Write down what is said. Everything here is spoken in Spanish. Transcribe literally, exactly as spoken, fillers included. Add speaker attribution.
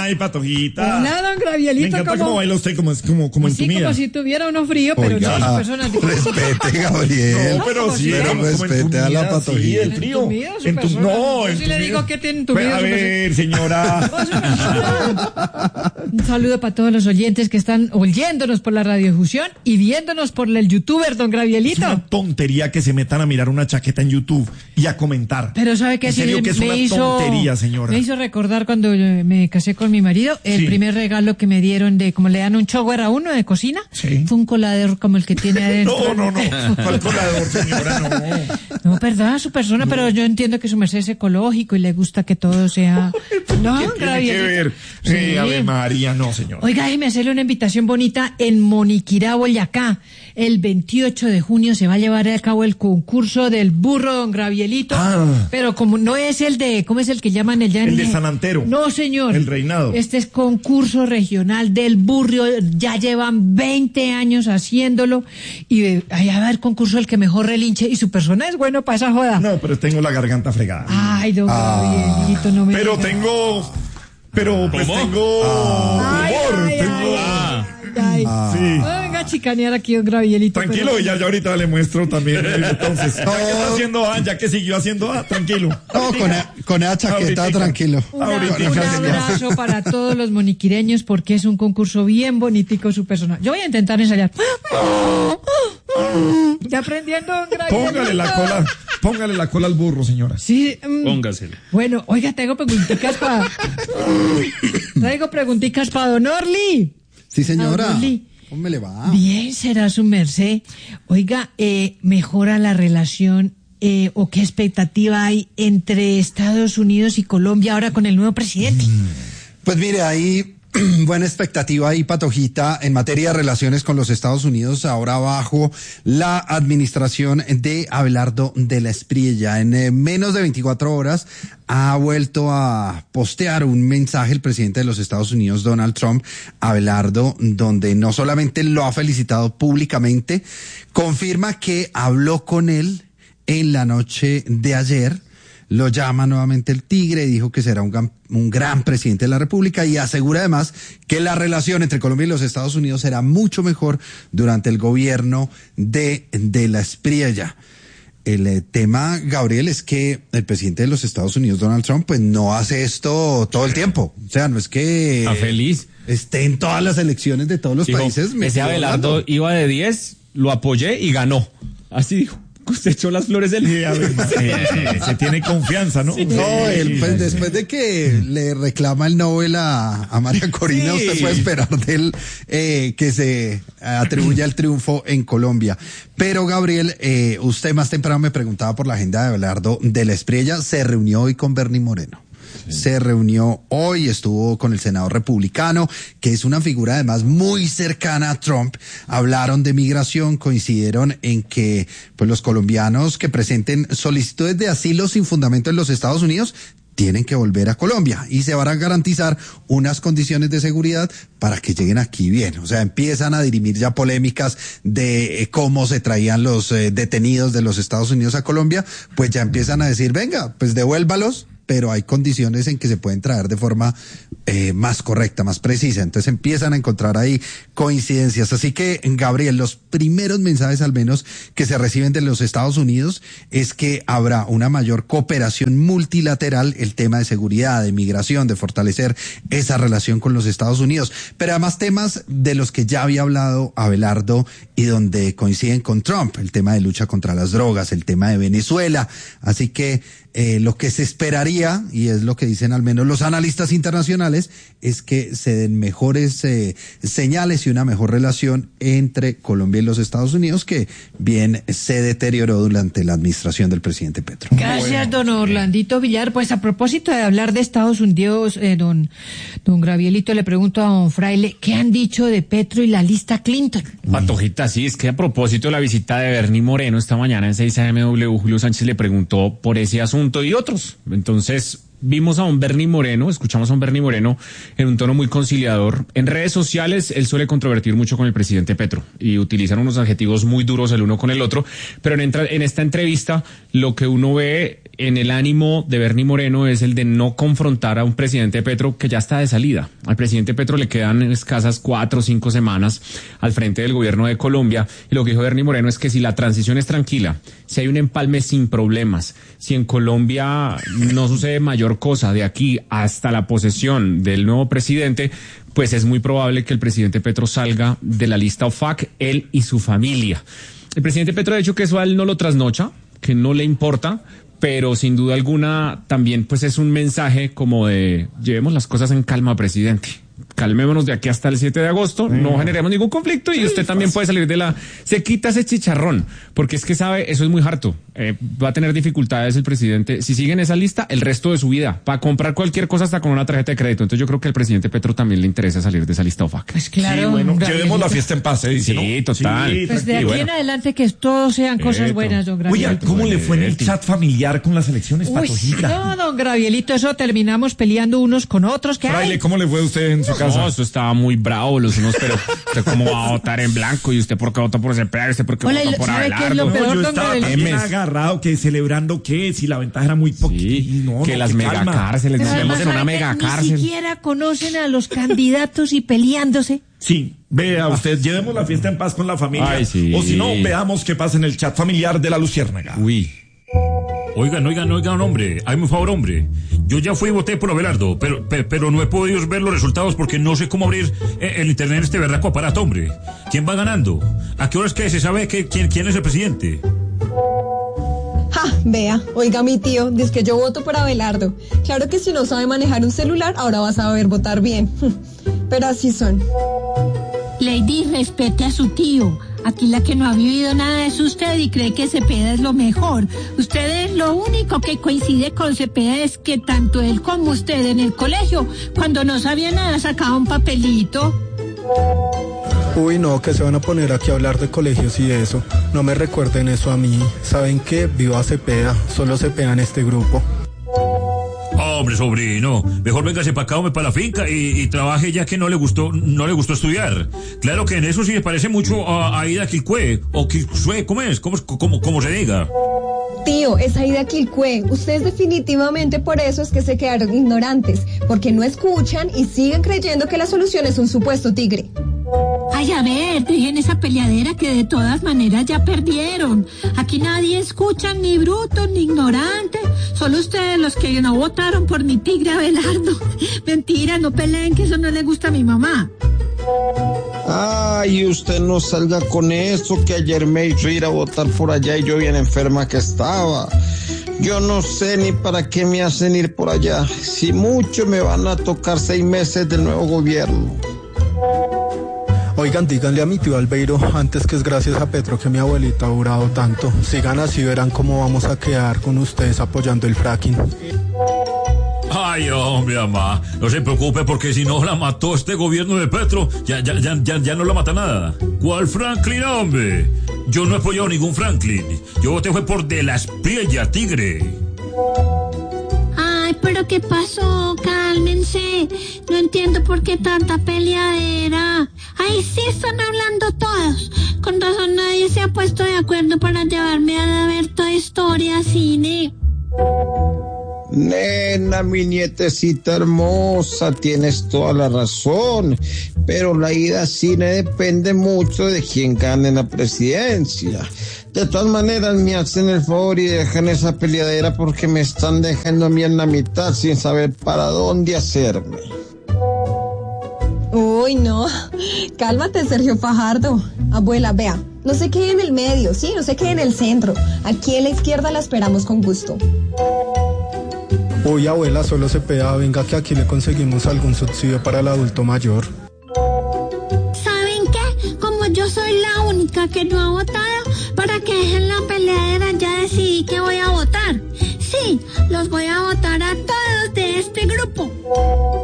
Speaker 1: Ay, Patojita.
Speaker 2: Hola, don Gravielito.
Speaker 1: Me encanta
Speaker 2: como...
Speaker 1: cómo baila usted, como, como, como
Speaker 2: sí,
Speaker 1: entumida.
Speaker 2: como si tuviera uno frío, pero
Speaker 3: Oiga,
Speaker 2: no, personas...
Speaker 3: respete, Gabriel.
Speaker 1: No, pero sí,
Speaker 3: pero
Speaker 1: como
Speaker 3: respete a la
Speaker 1: entumida,
Speaker 3: Patojita.
Speaker 1: sí, el frío.
Speaker 2: Entumido, su
Speaker 1: Entum-
Speaker 2: persona.
Speaker 1: No,
Speaker 2: Yo sí le
Speaker 1: entumido.
Speaker 2: digo que tiene entumido
Speaker 1: A
Speaker 2: su
Speaker 1: ver, señora.
Speaker 2: Un saludo para todos los oyentes que están oyéndonos por la radiodifusión y viéndonos por el youtuber, don
Speaker 1: Es
Speaker 2: Gravielito.
Speaker 1: una tontería que se metan a mirar una chaqueta en YouTube y a comentar.
Speaker 2: Pero ¿sabe qué?
Speaker 1: En
Speaker 2: Sí,
Speaker 1: serio que es
Speaker 2: me
Speaker 1: una
Speaker 2: hizo,
Speaker 1: tontería, señora.
Speaker 2: Me hizo recordar cuando eh, me casé con mi marido, el
Speaker 1: Sí.
Speaker 2: primer regalo que me dieron de, como le dan un shower a uno de cocina,
Speaker 1: Sí.
Speaker 2: fue un colador como el que tiene adentro.
Speaker 1: No, no, no. ¿Cuál colador, señora? No.
Speaker 2: No, perdón a su persona, pero yo entiendo que su merced es ecológico y le gusta que todo sea... No,
Speaker 1: ¿Qué tiene que
Speaker 2: Gravielito.
Speaker 1: ver?
Speaker 2: Sí.
Speaker 1: Eh, Ave María, no, señor.
Speaker 2: Oiga, déjeme hacerle una invitación bonita en Moniquirá, Boyacá. El veintiocho de junio se va a llevar a cabo el concurso del burro, don Gravielito.
Speaker 1: Ah.
Speaker 2: Pero como no es el de, ¿cómo es el que llaman el ya en-
Speaker 1: El de San Antero.
Speaker 2: No, señor.
Speaker 1: El reinado.
Speaker 2: Este es concurso regional del burro. Ya llevan veinte años haciéndolo. Y eh, ahí va a haber concurso el que mejor relinche. Y su persona es bueno para esa joda.
Speaker 1: No, pero tengo la garganta fregada.
Speaker 2: Ay, don Gravielito, no me
Speaker 1: Pero
Speaker 2: diga.
Speaker 1: tengo. Pero pues tengo.
Speaker 2: Ay,
Speaker 1: humor.
Speaker 2: ay,
Speaker 1: tengo.
Speaker 2: ay, ay.
Speaker 1: Sí.
Speaker 2: Venga a chicanear aquí, don Gravielito.
Speaker 1: Tranquilo,
Speaker 2: pero-
Speaker 1: ya, ya ahorita le muestro también. eh, Entonces, ya que está haciendo A, ya que siguió haciendo A, tranquilo.
Speaker 3: No, con, e- con esa chaqueta,
Speaker 1: Ahoritica.
Speaker 3: tranquilo.
Speaker 2: Una-
Speaker 1: Ahorita,
Speaker 2: un
Speaker 1: señor.
Speaker 2: abrazo para todos los moniquireños porque es un concurso bien bonitico su persona. Yo voy a intentar ensayar. Ya aprendiendo, Gravielito.
Speaker 1: Póngale la cola, póngale la cola al burro, señora.
Speaker 2: Sí. mm,
Speaker 4: Póngasela.
Speaker 2: Bueno, oiga, tengo preguntitas para... Traigo preguntitas para Don Orly.
Speaker 3: Sí, señora.
Speaker 2: Aureli.
Speaker 3: ¿Cómo me le va?
Speaker 2: Bien, será su merced. Oiga, eh, ¿mejora la relación eh, o qué expectativa hay entre Estados Unidos y Colombia ahora con el nuevo presidente?
Speaker 3: Pues mire, hay buena expectativa ahí, Patojita, en materia de relaciones con los Estados Unidos, ahora bajo la administración de Abelardo de la Espriella. En eh, menos de veinticuatro horas ha vuelto a postear un mensaje el presidente de los Estados Unidos, Donald Trump, Abelardo, donde no solamente lo ha felicitado públicamente, confirma que habló con él en la noche de ayer. Lo llama nuevamente el tigre y dijo que será un gran, un gran presidente de la República y asegura además que la relación entre Colombia y los Estados Unidos será mucho mejor durante el gobierno de, de la Espriella. El eh, tema, Gabriel, es que el presidente de los Estados Unidos, Donald Trump, pues no hace esto todo el tiempo. O sea, no es que
Speaker 4: Está feliz.
Speaker 3: esté en todas las elecciones de todos los
Speaker 4: Dijo,
Speaker 3: países.
Speaker 4: ese
Speaker 3: metido
Speaker 4: Abelardo
Speaker 3: hablando.
Speaker 4: iba de diez, lo apoyé y ganó. Así dijo. Usted echó las flores del...
Speaker 1: Sí, Ave María, eh, se tiene confianza, ¿no?
Speaker 3: No, él, pues, después de que le reclama el Nobel a, a María Corina,
Speaker 1: Sí.
Speaker 3: usted puede esperar de él eh, que se atribuya el triunfo en Colombia. Pero, Gabriel, eh, usted más temprano me preguntaba por la agenda de Abelardo de la Espriella. Se reunió hoy con Bernie Moreno. Se reunió hoy, estuvo con el senador republicano, que es una figura además muy cercana a Trump. Hablaron de migración, coincidieron en que pues los colombianos que presenten solicitudes de asilo sin fundamento en los Estados Unidos tienen que volver a Colombia y se van a garantizar unas condiciones de seguridad para que lleguen aquí bien. O sea, empiezan a dirimir ya polémicas de eh, cómo se traían los eh, detenidos de los Estados Unidos a Colombia, pues ya empiezan a decir, venga, pues devuélvalos, pero hay condiciones en que se pueden traer de forma eh, más correcta, más precisa. Entonces empiezan a encontrar ahí coincidencias. Así que, Gabriel, los primeros mensajes al menos que se reciben de los Estados Unidos es que habrá una mayor cooperación multilateral, el tema de seguridad, de migración, de fortalecer esa relación con los Estados Unidos. Pero además temas de los que ya había hablado Abelardo y donde coinciden con Trump, el tema de lucha contra las drogas, el tema de Venezuela. Así que eh, lo que se esperaría, y es lo que dicen al menos los analistas internacionales, es que se den mejores eh, señales y una mejor relación entre Colombia y los Estados Unidos, que bien se deterioró durante la administración del presidente Petro.
Speaker 2: Gracias, don Orlandito Villar. Pues a propósito de hablar de Estados Unidos, eh, don, don Gravielito, le pregunto a don Fraile, ¿qué han dicho de Petro y la lista Clinton?
Speaker 4: Patojita, sí, es que a propósito de la visita de Bernie Moreno esta mañana en seis A M W, Julio Sánchez le preguntó por ese asunto y otros. Entonces, vimos a un Bernie Moreno, escuchamos a un Bernie Moreno en un tono muy conciliador. En redes sociales él suele controvertir mucho con el presidente Petro y utilizan unos adjetivos muy duros el uno con el otro, pero en, entra, en esta entrevista lo que uno ve en el ánimo de Bernie Moreno es el de no confrontar a un presidente Petro que ya está de salida. Al presidente Petro le quedan escasas cuatro o cinco semanas al frente del gobierno de Colombia, y lo que dijo Bernie Moreno es que si la transición es tranquila, si hay un empalme sin problemas, si en Colombia no sucede mayor cosa de aquí hasta la posesión del nuevo presidente, pues es muy probable que el presidente Petro salga de la lista O F A C, él y su familia. El presidente Petro ha dicho que eso a él no lo trasnocha, que no le importa, pero sin duda alguna también pues es un mensaje como de llevemos las cosas en calma, presidente. Calmémonos de aquí hasta el siete de agosto, mm. no generemos ningún conflicto y usted también puede salir de la... Se quita ese chicharrón, porque es que sabe, eso es muy harto. Eh, va a tener dificultades el presidente. Si sigue en esa lista, el resto de su vida, para comprar cualquier cosa hasta con una tarjeta de crédito. Entonces yo creo que al presidente Petro también le interesa salir de esa lista O F A C.
Speaker 2: Pues claro.
Speaker 1: Sí, bueno, llevemos la fiesta en paz, se dice,
Speaker 4: Sí,
Speaker 1: ¿no?
Speaker 4: total.
Speaker 1: Sí,
Speaker 2: pues de aquí
Speaker 1: bueno.
Speaker 2: en adelante que todos sean cosas
Speaker 4: Esto.
Speaker 2: buenas, don Gravielito.
Speaker 1: Oye, ¿cómo le fue en el chat familiar con las elecciones,
Speaker 2: Uy,
Speaker 1: Patojita?
Speaker 2: no, don Gravielito, eso terminamos peleando unos con otros. ¿Qué
Speaker 1: Fraile,
Speaker 2: hay?
Speaker 1: ¿cómo le fue a usted en su casa?
Speaker 4: No, eso estaba muy bravo los unos, pero usted cómo va a votar en blanco y usted por qué votó por ese Cepeda, usted por qué
Speaker 2: Hola,
Speaker 4: votó por
Speaker 2: ¿sabe qué es
Speaker 4: Abelardo.
Speaker 2: lo peor,
Speaker 1: No, yo
Speaker 2: don
Speaker 1: estaba
Speaker 2: Gabriel?
Speaker 1: también
Speaker 4: Emes.
Speaker 1: agarrado, que celebrando que si la ventaja era muy poquita.
Speaker 4: Sí,
Speaker 1: no,
Speaker 4: que
Speaker 1: no,
Speaker 4: las
Speaker 1: que
Speaker 4: mega
Speaker 1: calma.
Speaker 4: cárceles, nos
Speaker 2: Pero
Speaker 4: vemos
Speaker 2: además,
Speaker 4: en una
Speaker 2: ¿sabe
Speaker 4: mega
Speaker 2: que
Speaker 4: cárcel.
Speaker 2: Ni siquiera conocen a los candidatos y peleándose.
Speaker 1: Sí, vea usted, llevemos la fiesta en paz con la familia.
Speaker 4: Ay, sí.
Speaker 1: O si no, veamos qué pasa en el chat familiar de la Luciérnaga.
Speaker 4: Uy.
Speaker 5: Oigan, oigan, oigan, hombre, hazme un favor, hombre. Yo ya fui y voté por Abelardo, pero, pero, pero no he podido ver los resultados porque no sé cómo abrir eh, el internet en este berraco aparato, hombre. ¿Quién va ganando? ¿A qué horas que se sabe que, quién, quién es el presidente?
Speaker 6: Ja, vea, oiga mi tío, dice que yo voto por Abelardo. Claro que si no sabe manejar un celular, ahora va a saber votar bien. Pero así son.
Speaker 7: Lady, respete a su tío. Aquí la que no ha vivido nada es usted y cree que Cepeda es lo mejor. Usted es lo único que coincide con Cepeda es que tanto él como usted en el colegio, cuando no sabía nada, sacaba un papelito.
Speaker 8: Uy, no, que se van a poner aquí a hablar de colegios y eso. No me recuerden eso a mí. ¿Saben qué? Viva Cepeda. Solo Cepeda en este grupo.
Speaker 5: Hombre, sobrino, mejor véngase para acá, hombre, para la finca y, y trabaje ya que no le gustó, no le gustó estudiar. Claro que en eso sí le parece mucho a Aida Quilcue, o Quilcue, ¿cómo es? ¿Cómo, cómo, cómo se diga?
Speaker 6: Tío, es Aida Quilcue. Ustedes definitivamente por eso es que se quedaron ignorantes, porque no escuchan y siguen creyendo que la solución es un supuesto tigre.
Speaker 7: Ay, a ver, dejen esa peleadera que de todas maneras ya perdieron. Aquí nadie escucha ni bruto ni ignorante. Solo ustedes los que no votaron por mi tigre Abelardo. Mentira, no peleen, que eso no le gusta a mi mamá.
Speaker 9: Ay, usted no salga con eso, que ayer me hizo ir a votar por allá y yo bien enferma que estaba. Yo no sé ni para qué me hacen ir por allá. Si mucho me van a tocar seis meses del nuevo gobierno.
Speaker 8: Oigan, díganle a mi tío Albeiro, antes que es gracias a Petro que mi abuelita ha durado tanto. Sigan así, verán cómo vamos a quedar con ustedes apoyando el fracking.
Speaker 5: Ay, hombre, mamá, no se preocupe porque si no la mató este gobierno de Petro, ya, ya, ya, ya, ya no la mata nada. ¿Cuál Franklin, hombre? Yo no he apoyado ningún Franklin. Yo voté fue por De la Espriella, tigre.
Speaker 7: Ay, pero ¿qué pasó? Cálmense. No entiendo por qué tanta peleadera. Ahí sí están hablando todos. Con razón nadie se ha puesto de acuerdo para llevarme a ver Toy Story a cine.
Speaker 9: Nena, mi nietecita hermosa, tienes toda la razón, pero la ida al cine depende mucho de quién gane la presidencia. De todas maneras, me hacen el favor y dejan esa peleadera porque me están dejando a mí en la mitad sin saber para dónde hacerme.
Speaker 6: Uy, no. Cálmate, Sergio Fajardo. Abuela, vea, no se quede en el medio, sí, no se quede en el centro. Aquí en la izquierda la esperamos con gusto.
Speaker 8: Uy, abuela, solo Cepeda, venga que aquí le conseguimos algún subsidio para el adulto mayor.
Speaker 7: ¿Saben qué? Como yo soy la única que no ha votado, para que dejen la peleadera, ya decidí que voy a votar. Sí, los voy a votar a todos de este grupo.